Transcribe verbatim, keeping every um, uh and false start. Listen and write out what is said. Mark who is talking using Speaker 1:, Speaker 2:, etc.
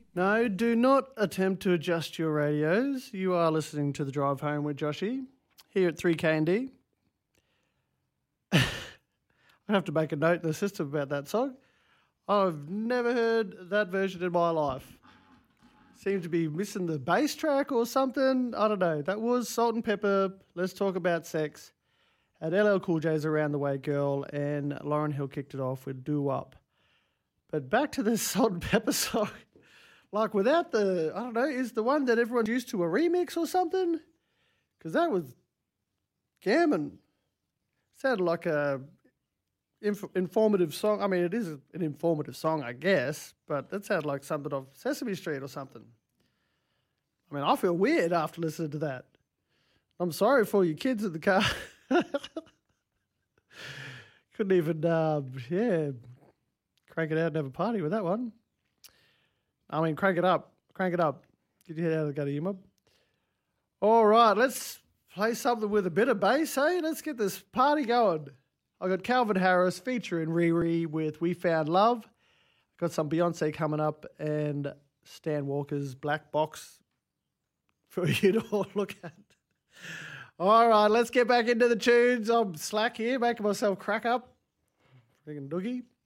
Speaker 1: No, do not attempt to adjust your radios. You are listening to The Drive Home with Joshy here at three K and D. I have to make a note in the system about that song. I've never heard that version in my life. Seem to be missing the bass track or something. I don't know. That was Salt and Pepper, Let's Talk About Sex. At L L Cool J's Around the Way Girl, and Lauryn Hill kicked it off with Do Up. But back to this Salt and Pepper song. Like without the, I don't know, is the one that everyone's used to a remix or something? Because that was gammon. Sounded like a inf- informative song. I mean, it is an informative song, I guess, but that sounded like something off Sesame Street or something. I mean, I feel weird after listening to that. I'm sorry for you kids in the car. Couldn't even, um, yeah, crank it out and have a party with that one. I mean, crank it up. Crank it up. Get your head out of the gutter, you mob. All right, let's play something with a bit of bass, hey? Let's get this party going. I got Calvin Harris featuring Riri with We Found Love. Got some Beyonce coming up and Stan Walker's Black Box for you to all look at. All right, let's get back into the tunes. I'm slack here, making myself crack up. Freaking doogie.